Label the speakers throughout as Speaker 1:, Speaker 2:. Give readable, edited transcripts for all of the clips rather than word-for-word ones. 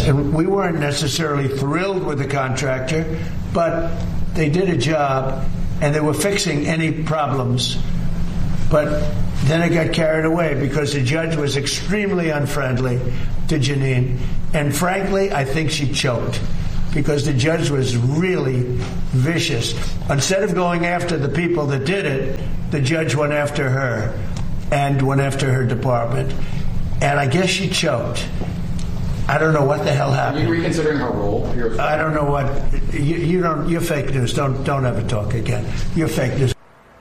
Speaker 1: And we weren't necessarily thrilled with the contractor, but they did a job and they were fixing any problems. But then it got carried away because the judge was extremely unfriendly to Jeanine. And frankly, I think she choked because the judge was really vicious. Instead of going after the people that did it, the judge went after her and went after her department. And I guess she choked. I don't know what the hell happened.
Speaker 2: Are you reconsidering her role?
Speaker 1: I don't know what. You don't. You're fake news. Don't ever talk again. You're fake news.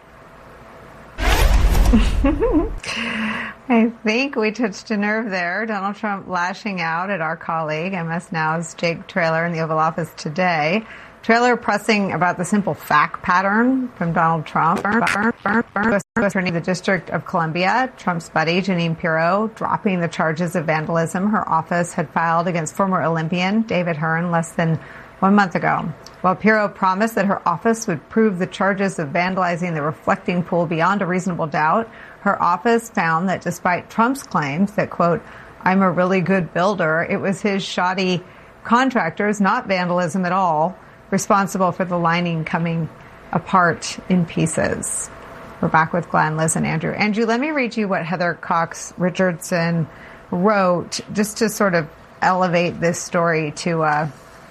Speaker 3: I think we touched a nerve there. Donald Trump lashing out at our colleague, MS Now's Jake Traylor in the Oval Office today. Traylor pressing about the simple fact pattern from Donald Trump. Attorney the District of Columbia, Trump's buddy, Jeanine Pirro, dropping the charges of vandalism her office had filed against former Olympian David Hearn less than 1 month ago. While Pirro promised that her office would prove the charges of vandalizing the reflecting pool beyond a reasonable doubt, her office found that despite Trump's claims that, quote, I'm a really good builder, it was his shoddy contractors, not vandalism at all, responsible for the lining coming apart in pieces. We're back with Glenn, Liz, and Andrew. Andrew, let me read you what Heather Cox Richardson wrote just to sort of elevate this story to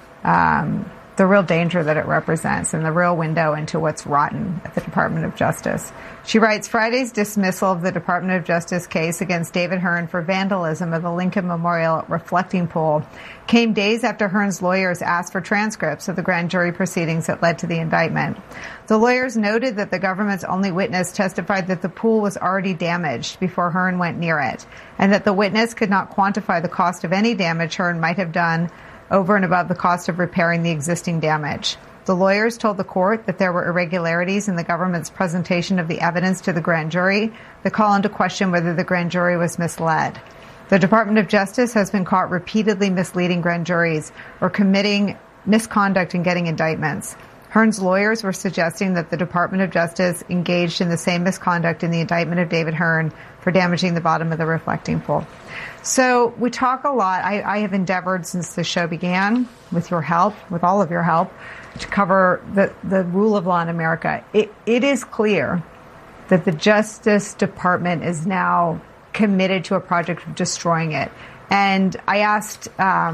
Speaker 3: the real danger that it represents and the real window into what's rotten at the Department of Justice. She writes, Friday's dismissal of the Department of Justice case against David Hearn for vandalism of the Lincoln Memorial reflecting pool came days after Hearn's lawyers asked for transcripts of the grand jury proceedings that led to the indictment. The lawyers noted that the government's only witness testified that the pool was already damaged before Hearn went near it, and that the witness could not quantify the cost of any damage Hearn might have done over and above the cost of repairing the existing damage. The lawyers told the court that there were irregularities in the government's presentation of the evidence to the grand jury that call into question whether the grand jury was misled. The Department of Justice has been caught repeatedly misleading grand juries or committing misconduct in getting indictments. Hearn's lawyers were suggesting that the Department of Justice engaged in the same misconduct in the indictment of David Hearn for damaging the bottom of the reflecting pool. So we talk a lot. I have endeavored since the show began, with your help, with all of your help, to cover the rule of law in America. It is clear that the Justice Department is now committed to a project of destroying it. And I asked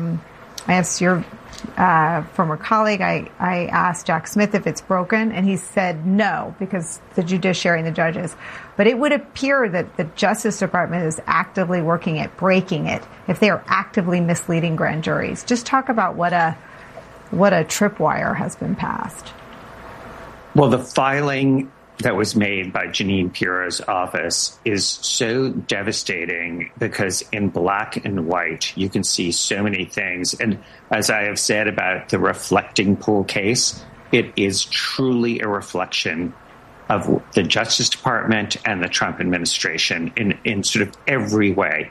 Speaker 3: your former colleague, I asked Jack Smith if it's broken, and he said no, because the judiciary and the judges. But it would appear that the Justice Department is actively working at breaking it if they are actively misleading grand juries. Just talk about what a tripwire has been passed.
Speaker 4: Well, the filing that was made by Jeanine Pirro's office is so devastating because in black and white, you can see so many things. And as I have said about the reflecting pool case, it is truly a reflection of the Justice Department and the Trump administration in sort of every way.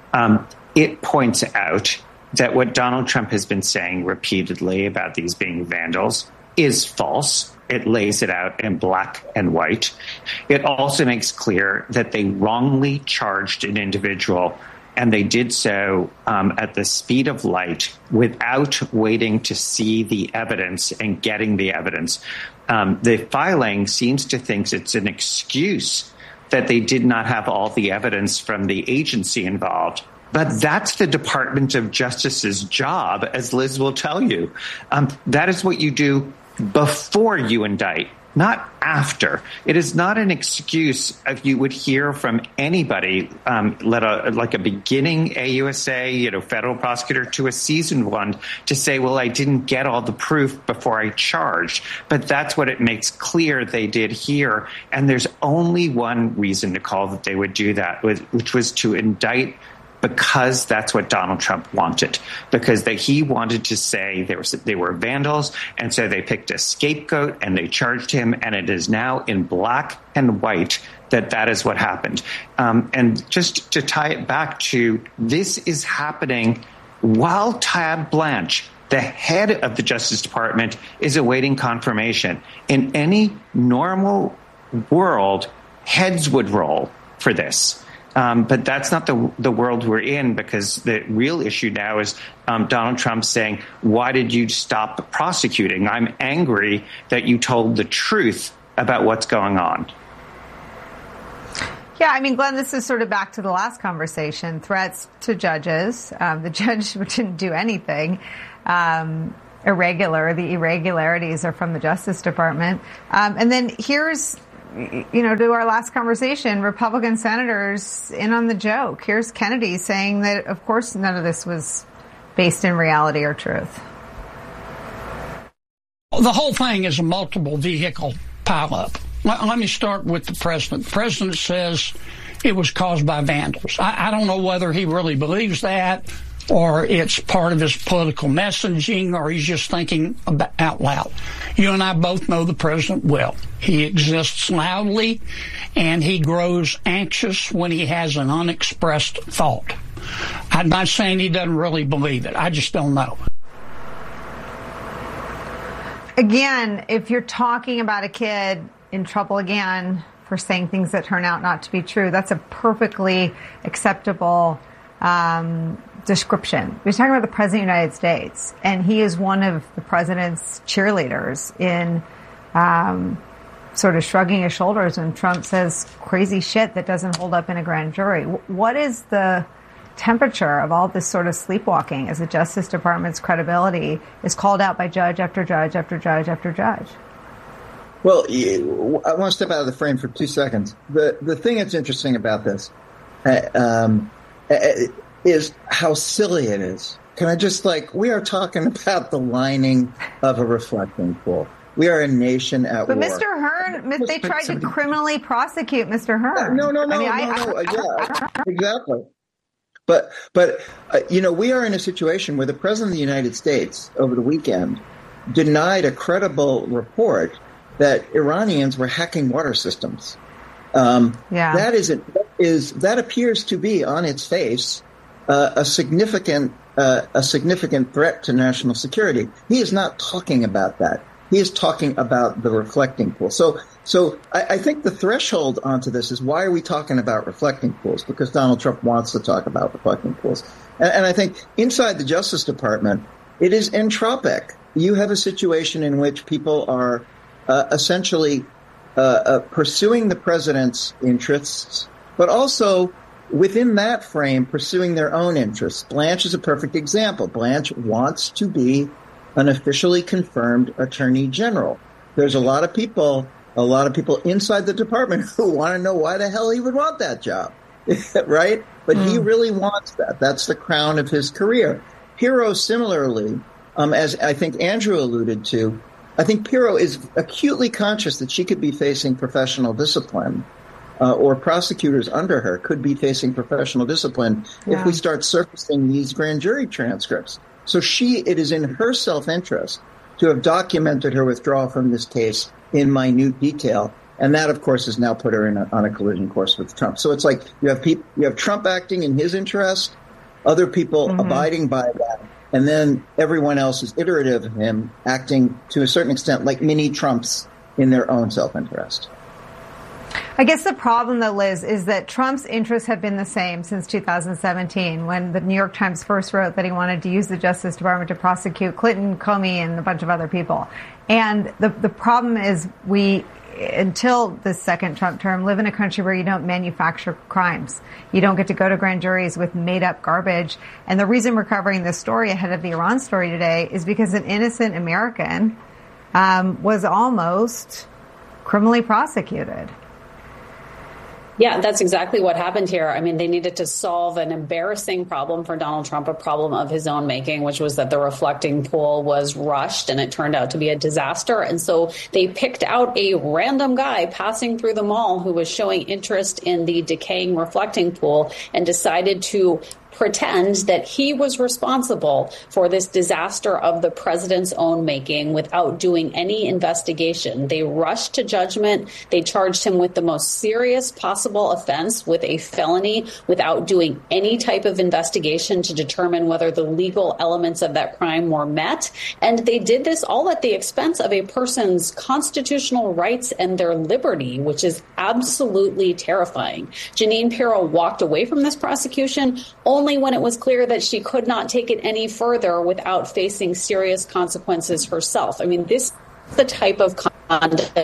Speaker 4: It points out that what Donald Trump has been saying repeatedly about these being vandals is false. It lays it out in black and white. It also makes clear that they wrongly charged an individual, and they did so at the speed of light without waiting to see the evidence and getting the evidence. The filing seems to think it's an excuse that they did not have all the evidence from the agency involved. But that's the Department of Justice's job, as Liz will tell you. That is what you do before you indict, not after. It is not an excuse if you would hear from anybody, like a beginning AUSA, federal prosecutor, to a seasoned one, to say, well, I didn't get all the proof before I charged. But that's what it makes clear they did here. And there's only one reason to call that they would do that, which was to indict because that's what Donald Trump wanted, because he wanted to say they were vandals, and so they picked a scapegoat and they charged him, and it is now in black and white that is what happened. And just to tie it back to, this is happening while Tab Blanche, the head of the Justice Department, is awaiting confirmation. In any normal world, heads would roll for this. But that's not the world we're in, because the real issue now is Donald Trump saying, why did you stop prosecuting? I'm angry that you told the truth about what's going on.
Speaker 3: Yeah, I mean, Glenn, this is sort of back to the last conversation, threats to judges. The judge didn't do anything irregular. The irregularities are from the Justice Department. And then here's, to our last conversation, Republican senators in on the joke. Here's Kennedy saying that, of course, none of this was based in reality or truth.
Speaker 2: The whole thing is a multiple vehicle pileup. Let me start with the president. The president says it was caused by vandals. I don't know whether he really believes that, or it's part of his political messaging, or he's just thinking out loud. You and I both know the president well. He exists loudly, and he grows anxious when he has an unexpressed thought. I'm not saying he doesn't really believe it. I just don't know.
Speaker 3: Again, if you're talking about a kid in trouble again for saying things that turn out not to be true, that's a perfectly acceptable description. We're talking about the President of the United States, and he is one of the president's cheerleaders in sort of shrugging his shoulders when Trump says crazy shit that doesn't hold up in a grand jury. What is the temperature of all this sort of sleepwalking as the Justice Department's credibility is called out by judge after judge after judge after judge?
Speaker 5: Well, I want to step out of the frame for 2 seconds. The thing that's interesting about this is how silly it is. Can I just we are talking about the lining of a reflecting pool. We are a nation at war.
Speaker 3: But Mr. Hearn, they tried to criminally prosecute Mr. Hearn.
Speaker 5: No. Yeah, exactly. But we are in a situation where the President of the United States over the weekend denied a credible report that Iranians were hacking water systems. That appears to be on its face a significant threat to national security. He is not talking about that. He is talking about the reflecting pool. So I think the threshold onto this is, why are we talking about reflecting pools? Because Donald Trump wants to talk about reflecting pools. And I think inside the Justice Department, it is entropic. You have a situation in which people are essentially pursuing the president's interests, but also within that frame pursuing their own interests. Blanche is a perfect example. Blanche wants to be an officially confirmed attorney general. There's a lot of people inside the department who want to know why the hell he would want that job, right? But he really wants that. That's the crown of his career. Pirro, similarly, as I think Andrew alluded to, I think Pirro is acutely conscious that she could be facing professional discipline, or prosecutors under her could be facing professional discipline if we start surfacing these grand jury transcripts. So it is in her self-interest to have documented her withdrawal from this case in minute detail. And that, of course, has now put her on a collision course with Trump. So it's like you have Trump acting in his interest, other people abiding by that, and then everyone else is iterative of him, acting to a certain extent like mini Trumps in their own self-interest.
Speaker 3: I guess the problem, though, Liz, is that Trump's interests have been the same since 2017, when the New York Times first wrote that he wanted to use the Justice Department to prosecute Clinton, Comey, and a bunch of other people. And the problem is until the second Trump term, live in a country where you don't manufacture crimes. You don't get to go to grand juries with made-up garbage. And the reason we're covering this story ahead of the Iran story today is because an innocent American was almost criminally prosecuted.
Speaker 6: Yeah, that's exactly what happened here. I mean, they needed to solve an embarrassing problem for Donald Trump, a problem of his own making, which was that the reflecting pool was rushed and it turned out to be a disaster. And so they picked out a random guy passing through the mall who was showing interest in the decaying reflecting pool and decided to pretend that he was responsible for this disaster of the president's own making without doing any investigation. They rushed to judgment. They charged him with the most serious possible offense, with a felony, without doing any type of investigation to determine whether the legal elements of that crime were met. And they did this all at the expense of a person's constitutional rights and their liberty, which is absolutely terrifying. Jeanine Pirro walked away from this prosecution only when it was clear that she could not take it any further without facing serious consequences herself. I mean, this is the type of conduct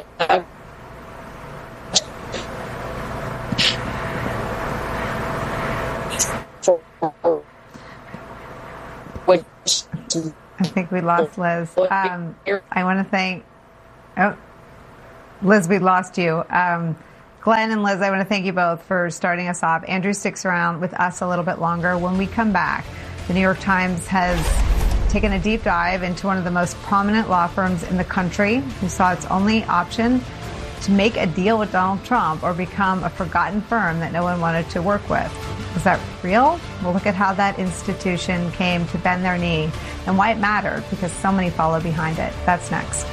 Speaker 3: I think we lost Liz. I want to thank... Oh, Liz, we lost you. Glenn and Liz, I want to thank you both for starting us off. Andrew sticks around with us a little bit longer. When we come back, the New York Times has taken a deep dive into one of the most prominent law firms in the country, who saw its only option to make a deal with Donald Trump or become a forgotten firm that no one wanted to work with. Was that real? We'll look at how that institution came to bend their knee and why it mattered, because so many follow behind it. That's next.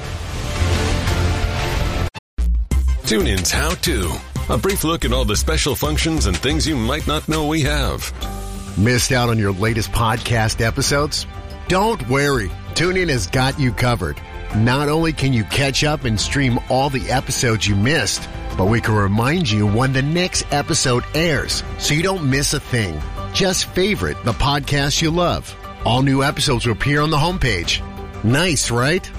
Speaker 7: TuneIn's How To. A brief look at all the special functions and things you might not know we have.
Speaker 8: Missed out on your latest podcast episodes? Don't worry. TuneIn has got you covered. Not only can you catch up and stream all the episodes you missed, but we can remind you when the next episode airs so you don't miss a thing. Just favorite the podcast you love. All new episodes will appear on the homepage. Nice, right?